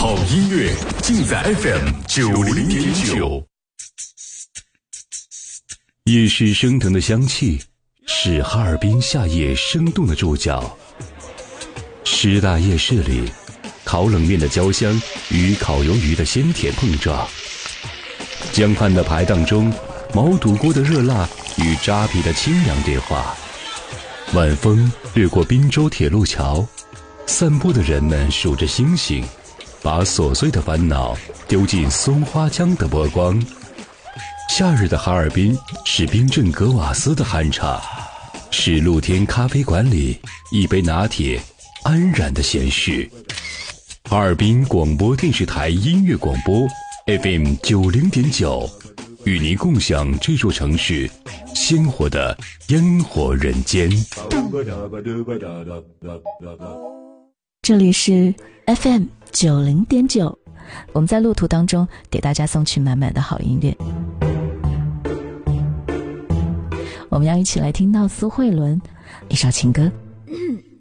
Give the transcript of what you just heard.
好音乐尽在 FM90.9。夜市升腾的香气是哈尔滨夏夜生动的注脚。师大夜市里，烤冷面的焦香与烤鱿鱼的鲜甜碰撞，江畔的排档中，毛肚锅的热辣与扎皮的清凉对话。晚风掠过滨州铁路桥，散步的人们数着星星，把琐碎的烦恼丢进松花江的波光。夏日的哈尔滨是冰镇格瓦斯的酣畅，是露天咖啡馆里一杯拿铁安然的闲适。哈尔滨广播电视台音乐广播 FM90.9，与您共享这座城市鲜活的烟火人间。 这里是 FM90.9，我们在路途当中给大家送去满满的好音乐。我们要一起来听到苏慧伦一首情歌。